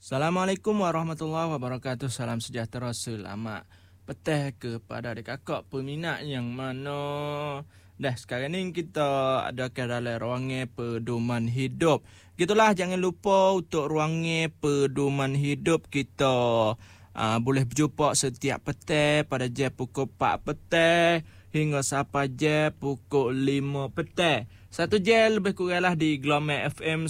Assalamualaikum warahmatullahi wabarakatuh. Salam sejahtera, selamat petang kepada adik kakak peminat yang mana. Dah sekarang ni kita ada ke dalam ruangan pedoman hidup. Gitulah, jangan lupa untuk ruangan pedoman hidup kita. Boleh berjumpa setiap petang pada jam pukul 4 petang hingga sampai jam pukul 5 petang. Satu jam lebih kuranglah di Gelombang FM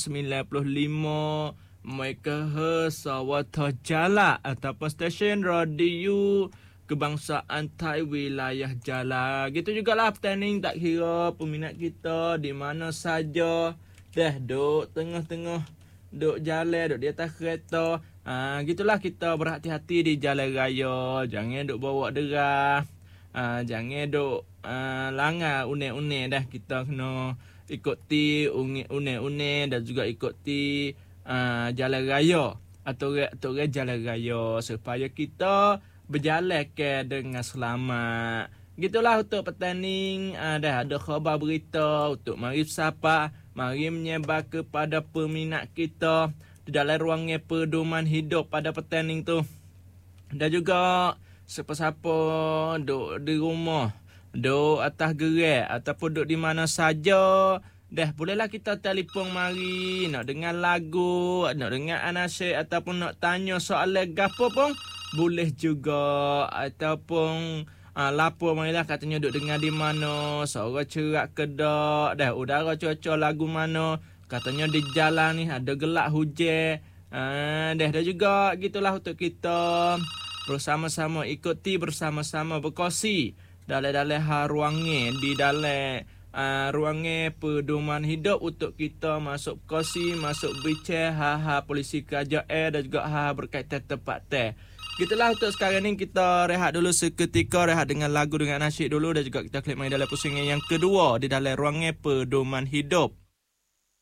95 MHz Sawata Jala ataupun stesen radio kebangsaan Thai wilayah Jala. Gitu jugalah pertanding, tak kira peminat kita di mana saja. Dah duk tengah-tengah, duk jalan, duk di atas kereta. Gitulah, kita berhati-hati di jalan raya. Jangan duk bawa derah. Jangan duk langgar unek-unek dah. Kita kena ikuti unek-unek dan juga ikuti jalan raya atau jalan raya supaya kita berjalan ke dengan selamat. Gitulah untuk pertanding. Dah ada khabar berita untuk mari sapa, mari menyebar kepada peminat kita di dalam ruangan pedoman hidup pada pertanding tu. Dan juga siapa-siapa duk di rumah, duk atas gerai ataupun duk di mana saja, dah bolehlah kita telefon mari, nak dengar lagu, nak dengar anasyid ataupun nak tanya soalan gapo pun boleh juga. Ataupun lapor marilah, katanya duk dengar di mana, suara cerak ke dak, dah udara cuaca lagu mana, katanya di jalan ni ada gelap hujan. Dah juga gitulah untuk kita bersama-sama ikuti, bersama-sama berkongsi dalam ruangan di dalam ruangan pedoman hidup untuk kita masuk kongsi, masuk bincang hal-hal polisi kerajaan dan juga hal-hal berkaitan tempat teh. Gitulah untuk sekarang ni, kita rehat dulu seketika, rehat dengan lagu, dengan nasyid dulu, dan juga kita klik main dalam pusingan yang kedua di dalam ruangan pedoman hidup.